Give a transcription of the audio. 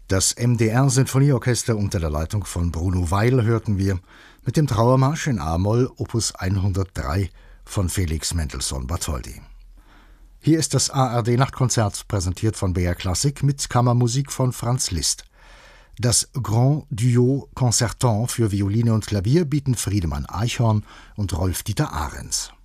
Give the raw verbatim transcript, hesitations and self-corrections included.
Das M D R-Sinfonieorchester unter der Leitung von Bruno Weil hörten wir mit dem Trauermarsch in A-Moll Opus hundertdrei von Felix Mendelssohn Bartholdy. Hier ist das A R D-Nachtkonzert, präsentiert von B R Classic mit Kammermusik von Franz Liszt. Das Grand Duo Concertant für Violine und Klavier bieten Friedemann Eichhorn und Rolf-Dieter Ahrens.